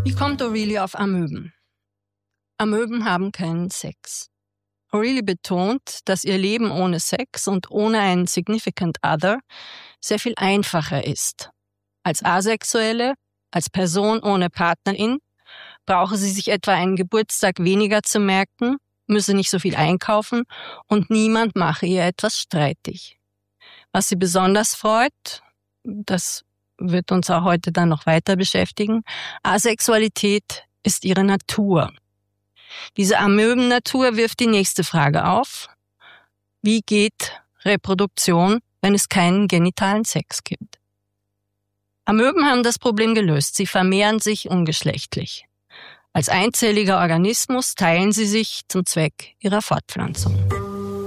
Wie kommt O'Reilly auf Amöben? Amöben haben keinen Sex. O'Reilly betont, dass ihr Leben ohne Sex und ohne einen Significant Other sehr viel einfacher ist. Als Asexuelle, als Person ohne Partnerin, brauche sie sich etwa einen Geburtstag weniger zu merken, müsse nicht so viel einkaufen und niemand mache ihr etwas streitig. Was sie besonders freut, das wird uns auch heute dann noch weiter beschäftigen, Asexualität ist ihre Natur. Diese Amöben-Natur wirft die nächste Frage auf. Wie geht Reproduktion, wenn es keinen genitalen Sex gibt? Amöben haben das Problem gelöst. Sie vermehren sich ungeschlechtlich. Als einzelliger Organismus teilen sie sich zum Zweck ihrer Fortpflanzung.